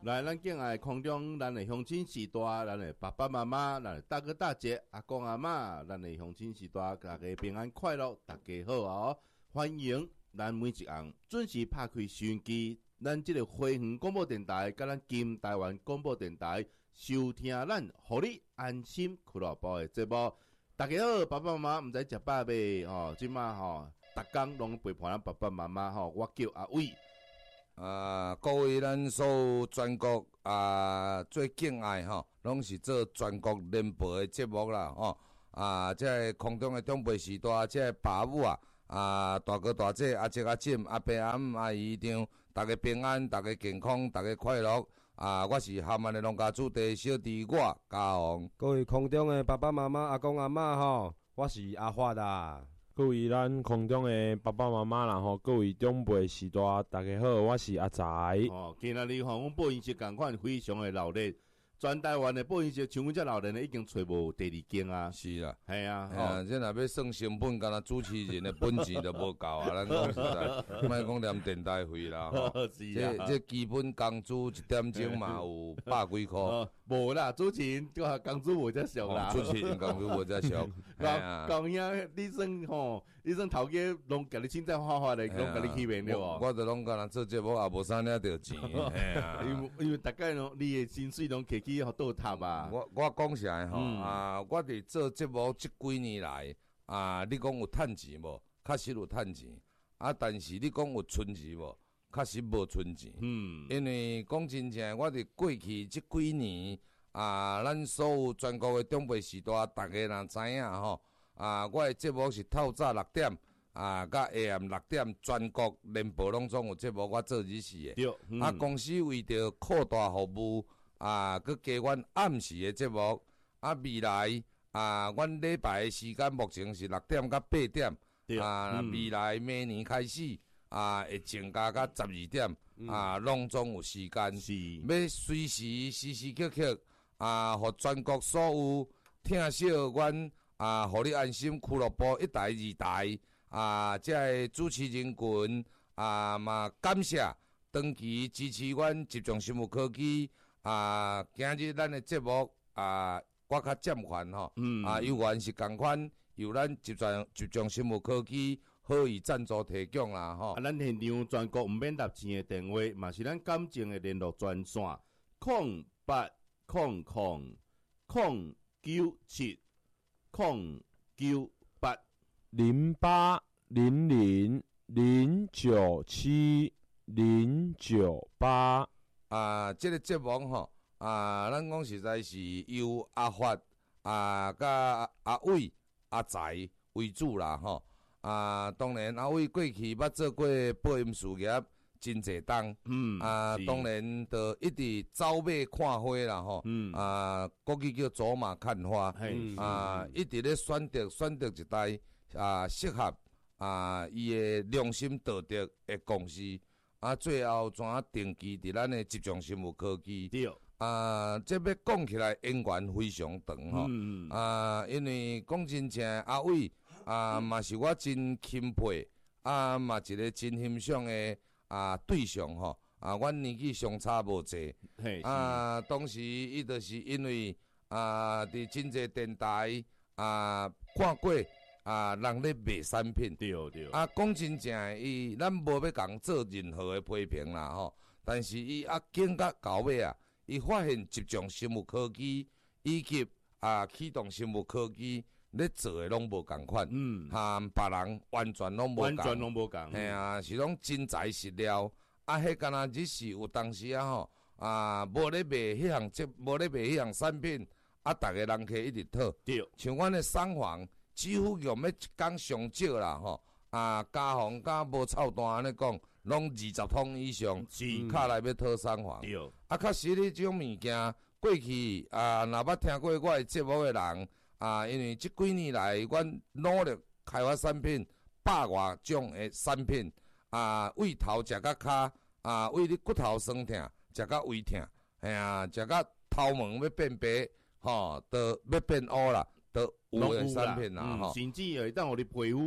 来，咱敬爱空中，咱的乡亲时代，咱的爸爸妈妈，咱的大哥大姐、阿公阿嬷，咱的乡亲时代，大家平安快乐，大家好哦！欢迎咱每一项准时拍开收音机，咱这个花园广播电台，甲咱金台湾广播电台收听咱互你安心俱乐部的节目。大家好，爸爸妈妈，毋知食饱未？吼，即马吼，逐工拢陪伴咱爸爸妈妈吼，我叫阿伟。 各位咱所有全国最敬爱吼，拢是做全国联播的节目啦吼。这空中的长辈时代，这爸母大哥大姐、阿叔阿婶、阿伯阿姆、阿姨丈，大家平安，大家健康，大家快乐。我是厦门的农家主地小弟我嘉宏。 各位空中的爸爸妈妈、阿公阿嬷吼，我是阿发啦。 各位咱空中的爸爸妈妈啦吼，各位长辈时代，大家好，我是阿财。 今仔日吼，阮播音室共款非常的热烈，全台湾的播音室像阮遮热烈的已经找无第二间啊。 是啦， 系啊， 这若要算成本，敢若主持人的本钱都无够啊！咱讲实在，莫讲连电台费啦吼。这基本工资一点钟嘛有百几箍。 无啦，主持人个工资无遮俗啦。 主持人工资无遮俗。 讲兄，你算吼，你算头家拢甲你凊彩花花的，拢甲你起名了哦。 我都拢敢若做节目也无啥领着钱。 因为大概拢你的薪水拢摕去互倒塌啊。 我讲实在吼，我伫做节目这几年来你讲有趁钱无？确实有趁钱。但是你讲有存钱无？确实无存钱。因为讲真正，我伫过去这几年咱所有全国的长辈时代，大家若知影吼，我的节目是透早6点甲下暗6点，全国联播拢总有节目我做日时的。 对， 公司为着扩大服务佮加阮暗时的节目。未来阮礼拜的时间目前是6点甲8点。未来明年开始会增加到12点拢总有时间，要随时时时刻刻互全国所有听惜阮互你安心俱乐部1台2台这个主持人群嘛感谢长期支持阮集中生物科技今日咱的节目我较暂缓吼有缘是共款。由咱集中生物科技好意赞助提供啦吼。 咱现场全国毋免搭钱的电话，嘛是咱感情的联络专线 080009780970970998。 这个节目吼咱讲实在是由阿发甲阿伟。阿财为主啦吼，当然阿伟过去捌做过播音事业真侪档，当然就一直走马看花啦吼，国语叫走马看花，一直咧选择一台适合伊的良心道德的公司，最后怎定期伫咱的集中生物科技。这要讲起来缘缘非常长吼，因为讲真正阿伟嘛是我真钦佩嘛一个真欣赏的对象吼，阮年纪相差无济，当时伊就是因为伫真济电台看过人咧卖产品， 对， 讲真正伊咱无要讲做任何的批评啦吼，但是伊经到到尾伊发现集中生物科技以及启动生物科技咧做的拢无共款，和别人完全拢无共，是拢真材实料。迄敢若日时有当时吼，无咧卖迄项产品，逐个人客一直讨。 对， 像阮的厂房，几乎用要一工上少啦吼，家phòng甲无臭单安尼讲。拢20通以上，卡来要讨厂房。确实咧，这种物件过去若捌听过我的节目的人因为这几年来，阮努力开发产品100多种的产品胃头食到骹胃你骨头酸痛，食到胃痛，食到头毛要变白都要变乌啦，都有的产品啦甚至会当互你皮肤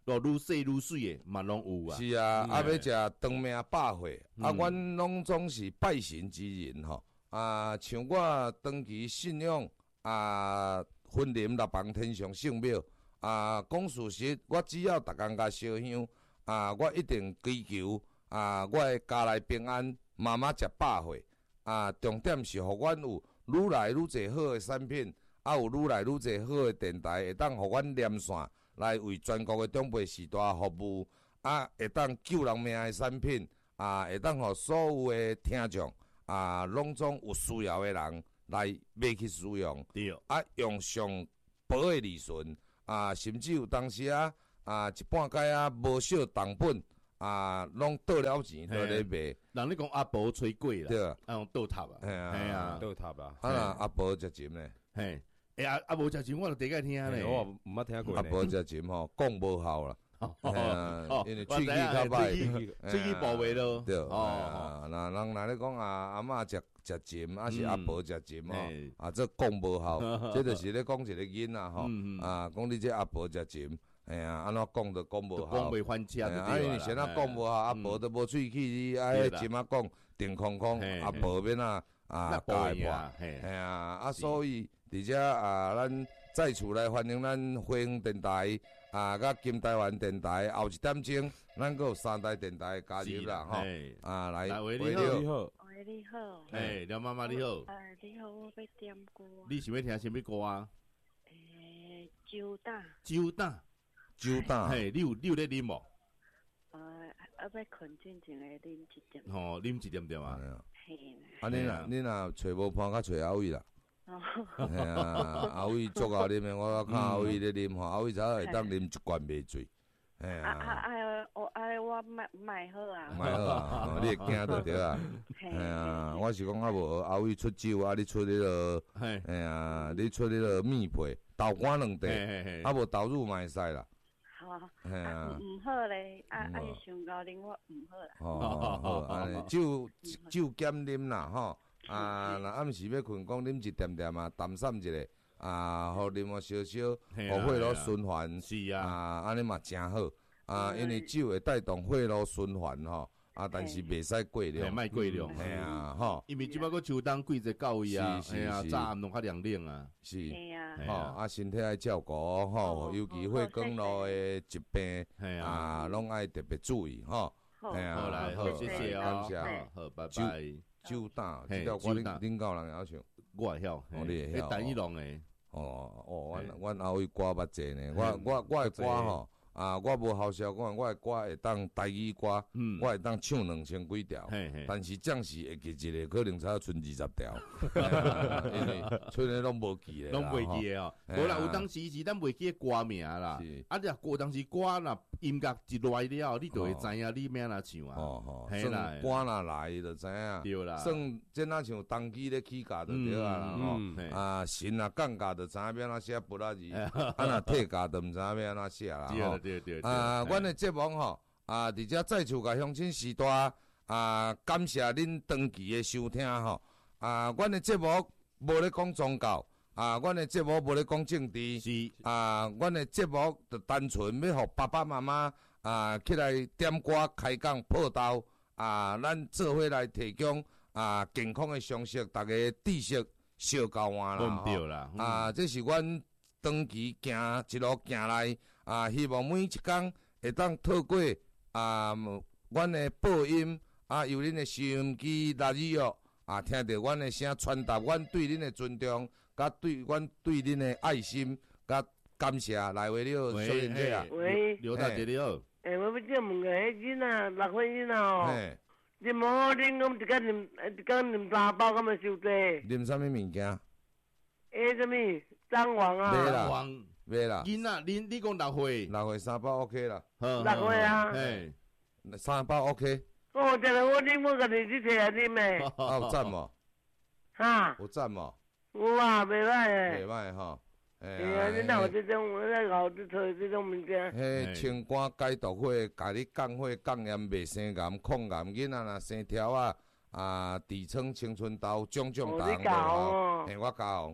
愈细愈水诶，嘛拢有啊。 是啊，要食长命百岁，阮拢总是拜神之人吼。像我长期信仰君临六邦天上圣庙讲事实，我只要逐工甲烧香我一定祈求我的家内平安，妈妈食百岁重点是互阮有愈来愈侪好的产品，有愈来愈侪好的电台，会当互阮连线来为全国的长辈时代服务会当救人命的产品会当互所有的听众拢总有需要的人来买去使用， 对， 用上薄的利润甚至有当时一半解无少成本拢倒了钱倒咧卖。 人咧讲阿婆吹粿啦， 对， 用倒塔啊， 嘿啊倒塔啦。 阿婆食钱呢？ 嘿，阿无食钱我就第一个听咧， 我毋捌听过呢。 阿婆食钱吼，讲无效啦。因为喙齿较歹， 喙齿保卫咯。 对，那人咧讲阿嬷食钱，是阿婆食钱吼，这讲无效，这就是咧讲一个囡仔吼，讲你这阿婆食钱，安怎讲都讲无效， 讲袂翻车就对啦。 因为先讲无效，阿婆都无喙齿，你钱讲定空空，阿婆免教伊破，所以而且咱再次来欢迎咱花园电台甲金台湾电台，后一点钟咱阁有3台电台加入啦吼，来喂你好， 喂你好， 廖妈妈你好， 你好，我要点歌， 你想要听什么歌啊？ 酒胆， 酒胆， 嘿，你有咧啉无？ 要困静静的啉一点， 吼，啉一点点啊。 嘿， 你若找无伴，较找阿伟啦。嘿阿伟足够啉的，我看阿伟咧啉吼，阿伟才会当啉一罐袂醉。嘿我卖好啊， 卖好你会惊着对啊。嘿我是讲无阿伟出酒你出迄个，你出迄个蜜配豆干两块，无豆乳嘛会使啦。 好，唔好咧，伊上高啉我唔好啦。 好，安尼酒减啉啦吼。若暗时要困，讲啉一点点淡散一下，互啉少少，互血路循环， 是啊， 安尼嘛真好。因为酒会带动血路循环吼，但是袂使过量， 莫过量， 嘿吼。 因为即摆个秋冬季节到位啊，嘿啊，早暗拢较凉冷啊， 是， 吼， 身体爱照顾吼，尤其血管路的疾病，拢爱特别注意吼。 好来，好，谢谢感谢， 好，拜拜。 酒胆，这条歌恁教人会晓唱， 我会晓， 你会晓， 单一龙诶。 阮后位歌捌济呢，我的歌吼。我无好笑讲，我的歌会当台语歌，我会当唱2000几条，但是暂时会记一个，可能才剩20条，因为剩的拢无记咧， 拢袂记诶吼。无啦，有当时是咱袂记歌名啦，你过当时歌若音乐一来了，你就会知影你免哪唱啊。 算歌若来就知影， 对啦。 算即若像当机咧起价就对啊啦吼。神啊降价就知影要哪写不拉字，若退价就毋知影要哪写啦吼。 对， 阮的节目吼，伫遮再次甲乡亲时代感谢恁长期的收听吼，阮的节目无咧讲宗教，阮的节目无咧讲政治， 是阮的节目就单纯要互爸爸妈妈起来点歌开讲报道，咱做伙来提供健康的常识，大家知识小交换啦， 对啦， 这是阮长期行一路行来。希望每一天会当透过阮的播音由恁的收音机来语乐听到阮的声，传达阮对恁的尊重，甲阮对恁的爱心，甲感谢。来话了，小林姐啊， 喂， 刘大姐你好。 我要问个，迄囡仔6岁囡仔哦，你无好恁讲一工啉3包，敢会伤济？ 啉啥物物件？ 什么张王啊？ 袂啦，袂啦。 囡仔，你讲6岁 ，6岁3包 OK 啦。 6岁啊？ 嘿 ，3包 OK。 真系我啉，我家己去摕来啉诶。 有赞无？ 哈？ 有赞无？ 有啊，袂歹诶。 袂歹吼。 你哪有这种，我在搞这种物件？ 迄清肝解毒火，甲你降火降炎，袂生癌、抗癌。囡仔若生条痔疮、青春痘、种种大项无？我教。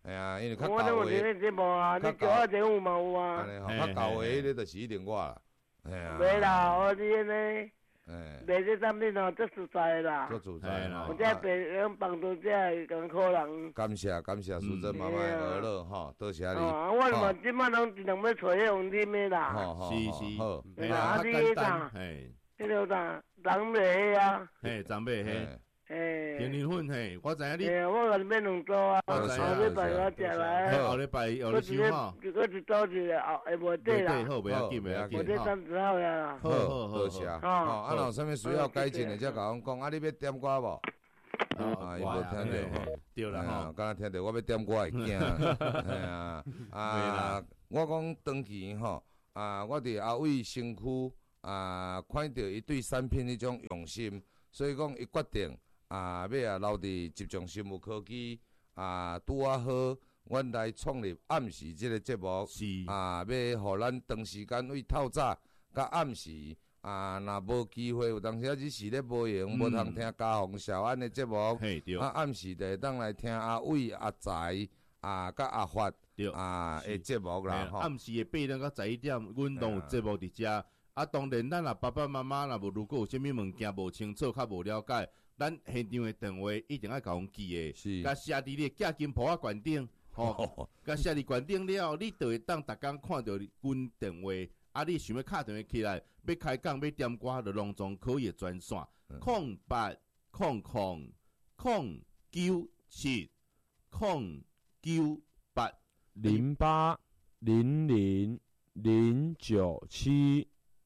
哎呀，因为较我高的， 有听节目啊，你叫我节目嘛有啊。 安尼吼，较高的迄个就是一定我啦。哎呀。 袂啦，我你安尼。 哎。 卖这产品哦，足实在啦。 足自在啦。 有这别人帮助这艰苦人。 感谢淑珍妈妈的娱乐吼，多谢你。 哦，我嘛即摆拢尽量要找迄种啉的啦。 是。 好。 啊，你迄啥？迄个啥？长尾啊？ 嘿，长尾嘿。甜甜粉嘿，我知影你。 我甲你买2组啊，后礼拜我食来。 后礼拜后日收吼。 搁一组一个后下无底啦。 好，袂要紧，袂要紧。 无底等之后呀。 好，多谢。哦，啊，若有啥物需要改进的，则甲阮讲。啊，你要点歌无？啊，伊无听着。 对啦吼， 敢若听着我要点歌会惊。哎呀，我讲长期吼，我伫阿伟身躯看到伊对产品迄种用心，所以讲伊决定。要留伫集中生物科技拄好，阮来创立暗时即个节目，要互咱长时间为透早甲暗时若无机会，有当时日时咧无闲，无通听嘉宏小安的节目，暗时就会当来听阿伟、阿财甲阿发的节目啦。 暗时的8点到11点，阮拢有节目伫遮。当然，咱若爸爸妈妈如果有啥物物件无清楚、较无了解。咱现场的电话一定要甲阮记诶，甲写伫你寄金簿馆顶，甲写伫馆顶了，你就会当逐工看到阮电话。你想要敲电话起来，要开讲要点歌，就隆重可以的专线 080009700978。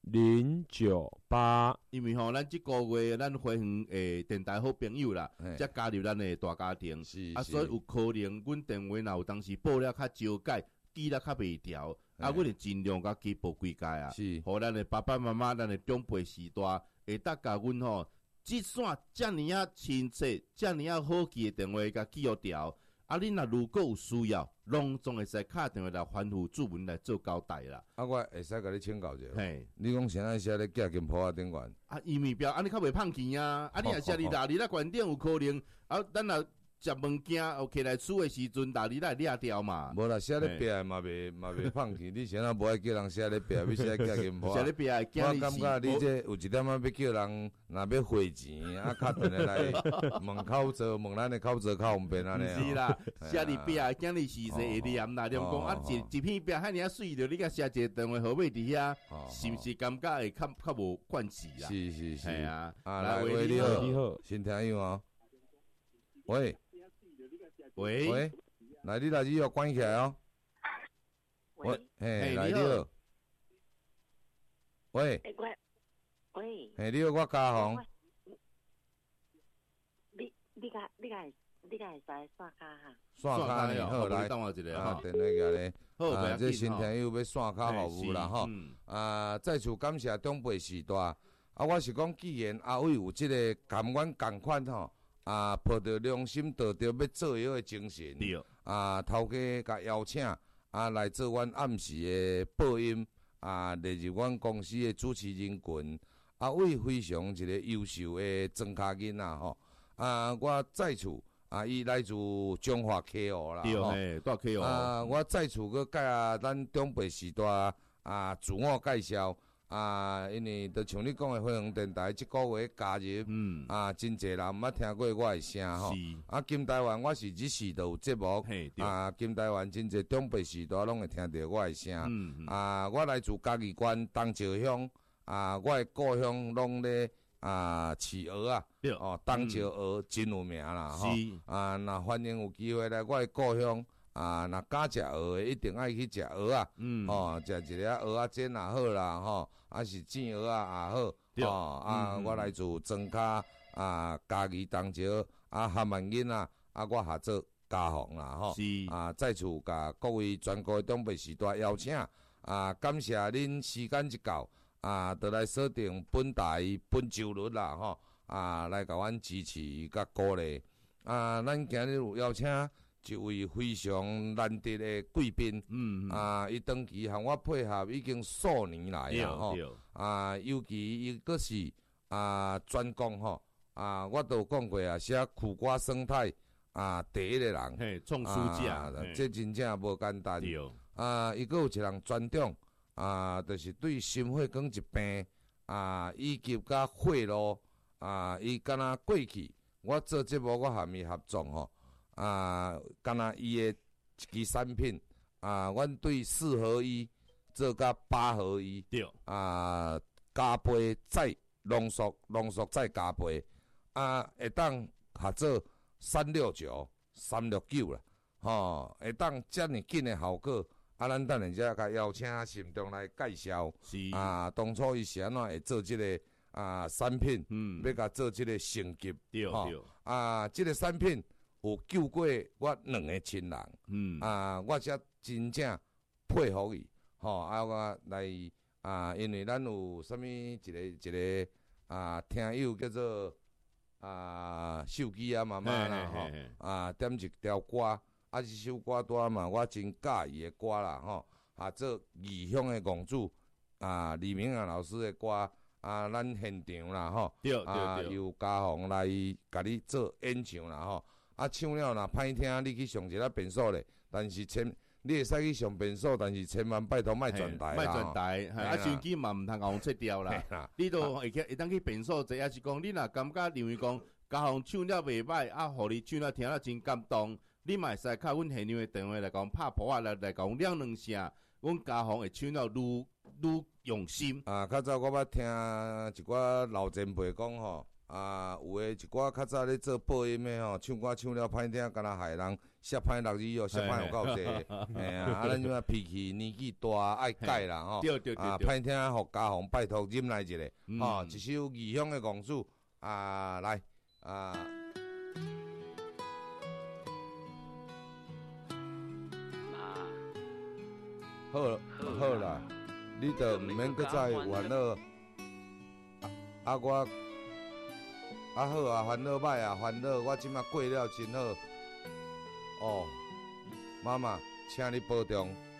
因为咱即个月咱花园诶电台好朋友啦，才加入咱诶大家庭，所以有可能阮电话若有当时报了较少改，记了较袂调，阮会尽量甲记报几改啊，互咱诶爸爸妈妈、咱诶长辈时代会当甲阮吼，即线遮尔亲切、遮尔好记诶电话甲记好调。你若如果有需要，隆重会使敲电话来吩咐主文来做交代啦。 我会使甲你请教者。你讲现在写咧寄金铺顶悬。 移民表，你较袂胖钱啊？你若写你咧观点有可能，咱若食物件起来厝的时阵，你来掠掉嘛。 无啦，写咧壁嘛袂胖钱。你现在无爱叫人写咧壁，要写寄金铺。 写咧壁， 我感觉你这有一点仔要叫人，若要汇钱，敲电话来门口做，问咱的口做较方便安尼。 是啦，写咧壁，今日是会念啦，念讲一片壁遐尔水，着你甲写一个电话号码伫遐，是毋是感觉会较无关系啦？ 是。 系啊， 来喂，你好，新听友哦。喂，来你耳要关起来哦。喂，来你好。喂，你好，我嘉宏。 你甲会使刷卡哈？ 刷卡呢？好，来， 等我一下哈。电话过来。好，这新听友要刷卡服务啦吼。再次感谢长辈时代。我是讲，既然阿伟有即个甘愿共款吼。抱着良心，抱着要做药的精神，头家甲邀请来做阮暗时的播音，列入阮公司的主持人群。伟非常一个优秀的庄卡囡仔吼。我再次伊来自中华 KO 啦， 对，大 KO。 我再次搁甲咱长辈时代自我介绍。因为就像你讲的，飞鸿电台即个月加入，真侪人毋捌听过我的声吼。金台湾我是日时都有节目，金台湾真侪长辈时代拢会听到我的声。我来自嘉义县东石乡，我的故乡拢咧饲鹅东石鹅真有名啦吼。若欢迎有机会来我的故乡。若敢食鹅的，一定爱去食鹅食一个鹅仔煎也好啦，是煎鹅也好，我来自庄卡嘉义东石汉万囡仔，我合作嘉宏啦再次甲各位全国长辈时代邀请，感谢恁时间一到，就来锁定本台本周日啦来甲阮支持甲鼓励，咱今日有邀请。一位非常难得的贵宾，伊长期和我配合已经数年来啦尤其伊阁是专攻我都讲过写苦瓜生态第一个人， 嘿，创书架， 这真正无简单。 对， 伊佫有一个人专长，就是对心血管疾病，以及甲血路，伊敢若过去，我做节目，我含伊合作吼，敢若伊的一支产品，阮对4合一做甲8合一， 对， 加倍再浓缩再加倍，会当合作369、369啦，吼，会当遮尔紧的效果，咱等下才甲邀请心中来介绍，当初伊是安怎会做即个产品，要甲做即个升级， 对对， 即个产品有救过我2个亲人，我则真正佩服伊，吼，我来因为咱有啥物一个听友叫做秀基妈妈啦吼，点一条歌，这首歌单嘛，我真喜伊的歌啦吼，做异乡的公主，李明阳老师的歌，咱现场啦吼，由嘉宏来甲你做演唱啦吼，唱了若歹听，你去上一下便所咧，但是你会使去上便所，但是千万拜托莫转台啦， 莫转台，手机嘛毋通甲互切掉啦。你都会当去便所坐，也是讲你若感觉认为讲嘉宏唱了袂歹，互你唱了听了真感动，你嘛会使敲阮现场的电话来讲拍谱来讲两声，阮嘉宏会唱了愈用心。 较早我捌听一寡老前辈讲吼。有诶一寡较早咧做播音诶吼，唱歌唱了歹听，敢若害人写歹落字哦，写歹有够济。咱即摆脾气年纪大，爱改啦吼。 对， 歹听，互嘉宏拜托忍来一下，吼，一首异乡诶公主，来，好啦，你著毋免搁再烦恼，我。好烦恼歹烦恼，我即马过了真好。妈妈，请你保重，